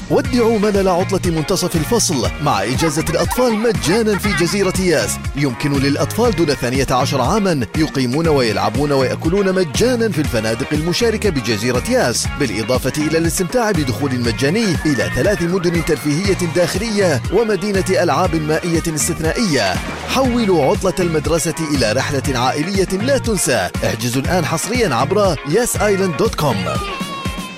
ودعوا ملل عطلة منتصف الفصل مع إجازة الأطفال مجانا في جزيرة ياس. يمكن للأطفال دون 12 عاما يقيمون ويلعبون ويأكلون مجانا في الفنادق المشاركة بجزيرة ياس، بالإضافة إلى الاستمتاع بدخول مجاني إلى 3 مدن ترفيهية داخلية ومدينة ألعاب مائية استثنائية. حولوا عطلة المدرسة إلى رحلة عائلية لا تنسى. احجزوا الآن حصريا عبر yesisland.com.